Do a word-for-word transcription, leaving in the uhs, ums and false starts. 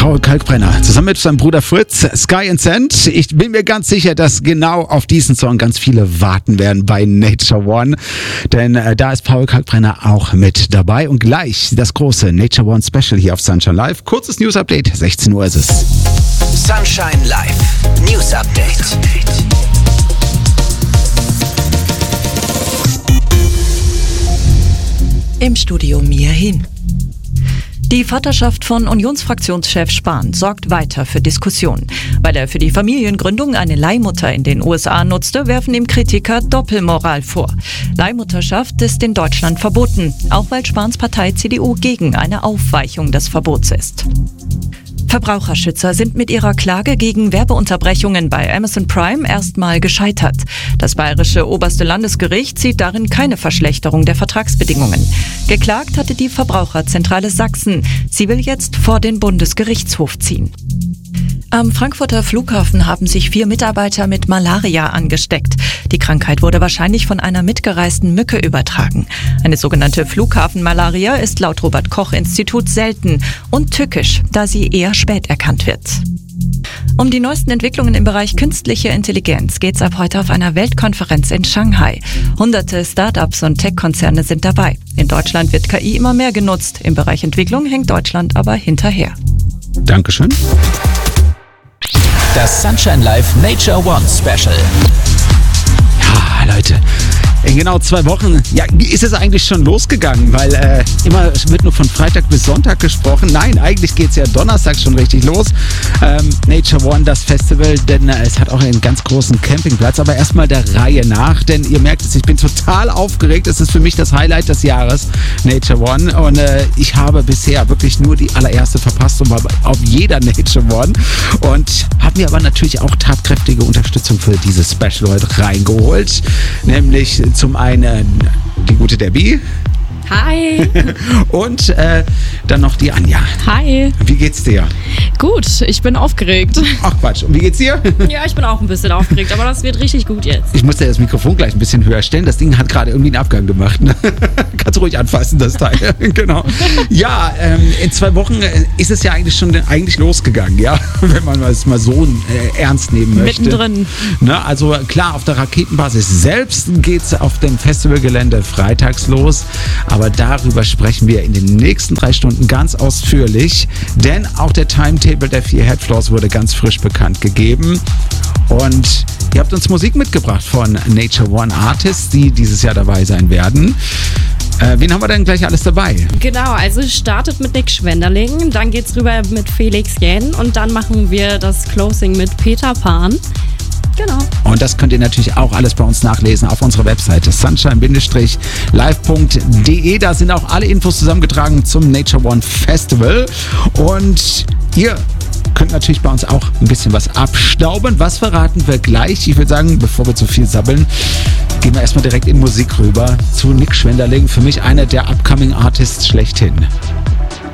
Paul Kalkbrenner zusammen mit seinem Bruder Fritz, Sky and Sand. Ich bin mir ganz sicher, dass genau auf diesen Song ganz viele warten werden bei Nature One. Denn äh, da ist Paul Kalkbrenner auch mit dabei. Und gleich das große Nature One Special hier auf Sunshine Live. Kurzes News Update, sechzehn Uhr ist es. Sunshine Live News Update. Im Studio Mia Hin. Die Vaterschaft von Unionsfraktionschef Spahn sorgt weiter für Diskussionen. Weil er für die Familiengründung eine Leihmutter in den U S A nutzte, werfen ihm Kritiker Doppelmoral vor. Leihmutterschaft ist in Deutschland verboten, auch weil Spahns Partei C D U gegen eine Aufweichung des Verbots ist. Verbraucherschützer sind mit ihrer Klage gegen Werbeunterbrechungen bei Amazon Prime erstmal gescheitert. Das bayerische oberste Landesgericht sieht darin keine Verschlechterung der Vertragsbedingungen. Geklagt hatte die Verbraucherzentrale Sachsen. Sie will jetzt vor den Bundesgerichtshof ziehen. Am Frankfurter Flughafen haben sich vier Mitarbeiter mit Malaria angesteckt. Die Krankheit wurde wahrscheinlich von einer mitgereisten Mücke übertragen. Eine sogenannte Flughafenmalaria ist laut Robert-Koch-Institut selten und tückisch, da sie eher spät erkannt wird. Um die neuesten Entwicklungen im Bereich künstliche Intelligenz geht's ab heute auf einer Weltkonferenz in Shanghai. Hunderte Start-ups und Tech-Konzerne sind dabei. In Deutschland wird K I immer mehr genutzt. Im Bereich Entwicklung hängt Deutschland aber hinterher. Dankeschön. Das Sunshine Live Nature One Special. Ja, Leute. In genau zwei Wochen ja, ist es eigentlich schon losgegangen, weil äh, immer wird nur von Freitag bis Sonntag gesprochen. Nein, eigentlich geht es ja Donnerstag schon richtig los. Ähm, Nature One, das Festival, denn äh, es hat auch einen ganz großen Campingplatz. Aber erstmal der Reihe nach, denn ihr merkt es, ich bin total aufgeregt. Es ist für mich das Highlight des Jahres, Nature One. Und äh, ich habe bisher wirklich nur die allererste verpasst und war auf jeder Nature One. Und habe mir aber natürlich auch tatkräftige Unterstützung für dieses Special heute reingeholt. Nämlich zum einen die gute Debbie. Hi. Und äh, dann noch die Anja. Hi. Wie geht's dir? Gut, ich bin aufgeregt. Ach Quatsch, und wie geht's dir? Ja, ich bin auch ein bisschen aufgeregt, aber das wird richtig gut jetzt. Ich musste das Mikrofon gleich ein bisschen höher stellen. Das Ding hat gerade irgendwie einen Abgang gemacht. Ne? Kannst du ruhig anfassen, das Teil. Genau. Ja, ähm, in zwei Wochen ist es ja eigentlich schon eigentlich losgegangen, ja, wenn man es mal so äh, ernst nehmen möchte. Mittendrin. Ne? Also klar, auf der Raketenbasis selbst geht's auf dem Festivalgelände freitags los. Aber darüber sprechen wir in den nächsten drei Stunden ganz ausführlich, denn auch der Timetable der vier Headfloors wurde ganz frisch bekannt gegeben. Und ihr habt uns Musik mitgebracht von Nature One Artists, die dieses Jahr dabei sein werden. Äh, wen haben wir denn gleich alles dabei? Genau, also es startet mit Nick Schwenderling, dann geht's rüber mit Felix Jähn und dann machen wir das Closing mit Peter Pan. Genau. Und das könnt ihr natürlich auch alles bei uns nachlesen auf unserer Webseite sunshine live punkt de. Da sind auch alle Infos zusammengetragen zum Nature One Festival. Und ihr könnt natürlich bei uns auch ein bisschen was abstauben. Was verraten wir gleich? Ich würde sagen, bevor wir zu viel sabbeln, gehen wir erstmal direkt in Musik rüber zu Nick Schwenderling. Für mich einer der Upcoming Artists schlechthin.